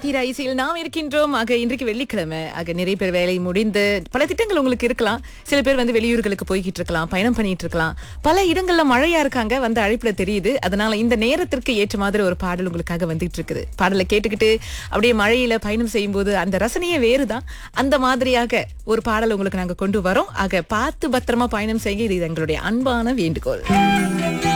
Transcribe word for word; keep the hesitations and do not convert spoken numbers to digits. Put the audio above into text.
ஹீரா இசையில் நாம் இருக்கின்றோம். ஆக இன்றைக்கு வெள்ளிக்கிழமை. ஆக நிறைய பேர் வேலை முடிந்து பல திட்டங்கள் உங்களுக்கு இருக்கலாம். சில பேர் வந்து வெளியூர்களுக்கு போய்கிட்டு இருக்கலாம், பயணம் பண்ணிட்டு இருக்கலாம். பல இடங்கள்ல மழையா இருக்காங்க, வந்து அழைப்புல தெரியுது. அதனால இந்த நேரத்திற்கு ஏற்ற மாதிரி ஒரு பாடல் உங்களுக்காக வந்துட்டு இருக்குது. பாடலை கேட்டுக்கிட்டு அப்படியே மழையில பயணம் செய்யும் போது அந்த ரசனையே வேறுதான். அந்த மாதிரியாக ஒரு பாடல் உங்களுக்கு நாங்க கொண்டு வரோம். ஆக பார்த்து பத்திரமா பயணம் செய்ய இது எங்களுடைய அன்பான வேண்டுகோள்.